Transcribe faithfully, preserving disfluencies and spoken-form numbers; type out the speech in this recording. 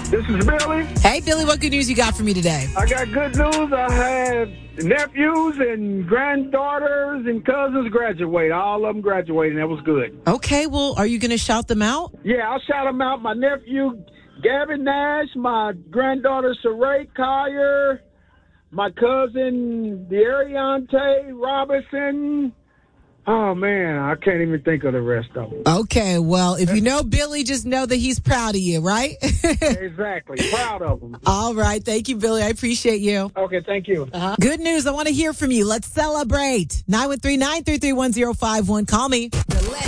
This is Billy. Hey, Billy, what good news you got for me today? I got good news. I had nephews and granddaughters and cousins graduate. All of them graduating. That was good. Okay, well, are you going to shout them out? Yeah, I'll shout them out. My nephew, Gavin Nash, my granddaughter, Saray Collier, my cousin, Deariante Robinson. Oh, man, I can't even think of the rest of them. Okay, well, if you know Billy, just know that he's proud of you, right? Exactly. Proud of them. All right. Thank you, Billy. I appreciate you. Okay, thank you. Uh-huh. Good news. I want to hear from you. Let's celebrate. nine one three, nine three three, one zero five one. Call me.